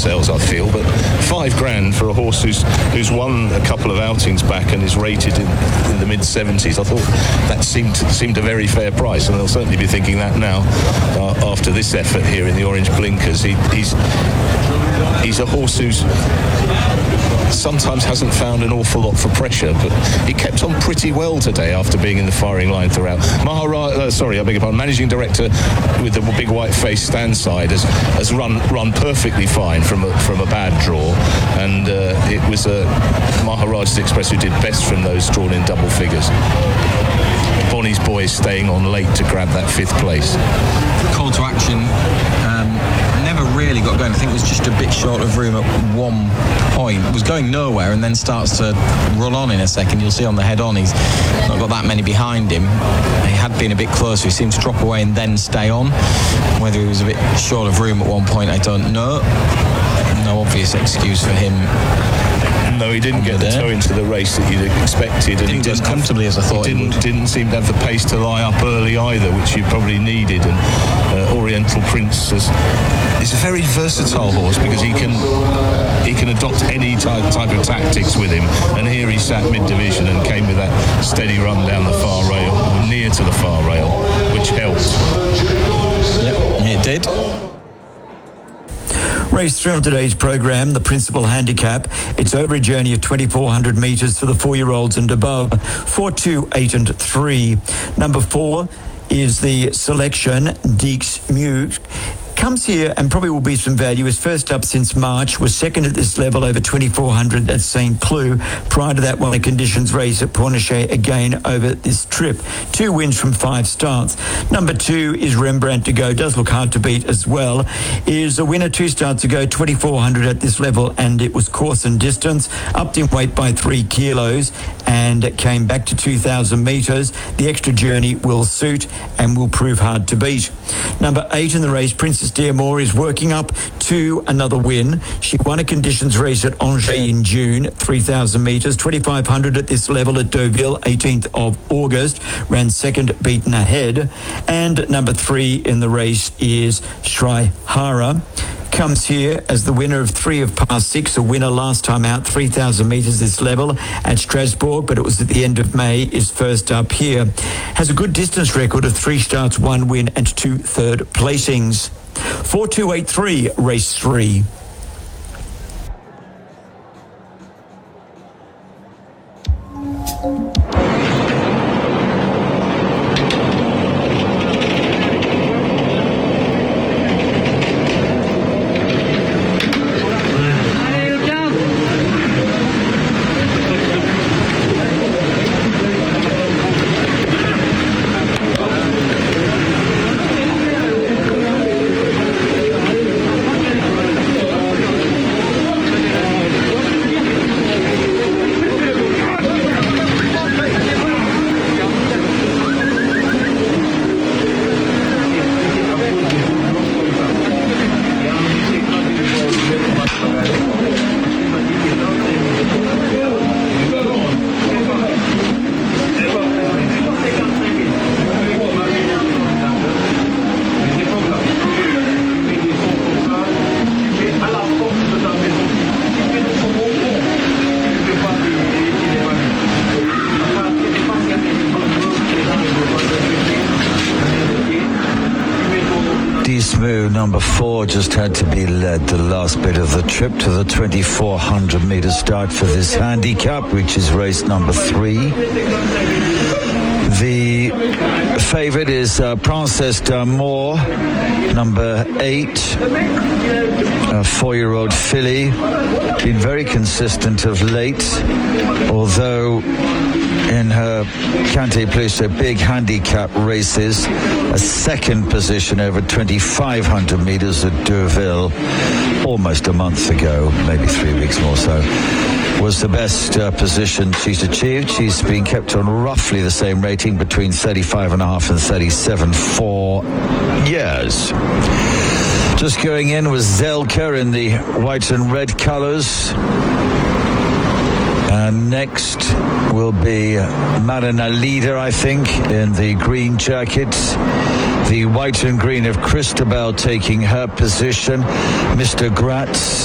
themselves, I feel, but £5,000 for a horse who's won a couple of outings back and is rated in the mid-70s. I thought that seemed a very fair price, and they'll certainly be thinking that now after this effort here in the Orange Blinkers. He's a horse who's sometimes hasn't found an awful lot for pressure, but he kept on pretty well today after being in the firing line throughout. Managing director with the big white face stand side has run perfectly fine from a bad draw, and it was Maharaj's Express who did best from those drawn in double figures. Bonnie's Boy staying on late to grab that 5th place. Call to action never really got going. I think it was just a bit short of room at one point. It was going nowhere and then starts to run on in a second. You'll see on the head on he's not got that many behind him. He had been a bit closer. He seemed to drop away and then stay on. Whether he was a bit short of room at one point, I don't know. No obvious excuse for him. No, he didn't get the toe into the race that you'd expected, and he didn't as comfortably as I thought he would. Didn't seem to have the pace to lie up early either, which you probably needed. And Oriental Prince is a very versatile horse because he can adopt any type of tactics with him. And here he sat mid-division and came with that steady run down the far rail, near to the far rail, which helped. Yep, it did. Race 3 on today's programme, the Principal Handicap. It's over a journey of 2,400 metres for the 4-year-olds and above. 4, 2, 8 and 3. Number 4 is the selection, Deeks Mew. Comes here and probably will be some value. Is first up since March, was second at this level over 2,400 at St. Cloud. Prior to that, won a conditions race at Pornichet again over this trip. 2 wins from 5 starts. Number 2 is Rembrandt to Go. Does look hard to beat as well. Is a winner 2 starts ago, 2,400 at this level, and it was course and distance. Upped in weight by 3 kilos and came back to 2,000 metres. The extra journey will suit and will prove hard to beat. Number 8 in the race, Princess Dearmore, is working up to another win. She won a conditions race at Angers in June, 3,000 metres, 2,500 at this level at Deauville, 18th of August, ran second, beaten ahead. And number 3 in the race is Shrihara. Comes here as the winner of 3 of past 6, a winner last time out, 3,000 metres this level at Strasbourg, but it was at the end of May, is first up here. Has a good distance record of 3 starts, 1 win and 2 third placings. 4283, race 3. Number 4 just had to be led the last bit of the trip to the 2,400 metre start for this handicap, which is race number 3. The favourite is Princess d'Amour, number 8, a 4-year-old filly. Been very consistent of late, although in her Cante Plus big handicap races, a second position over 2,500 metres at Deauville almost a month ago, maybe 3 weeks more so, was the best position she's achieved. She's been kept on roughly the same rating between 35.5 and 37 for years. Just going in was Zelka in the white and red colours. And next will be Marina Leader, I think, in the green jacket. The white and green of Christabel taking her position. Mr. Gratz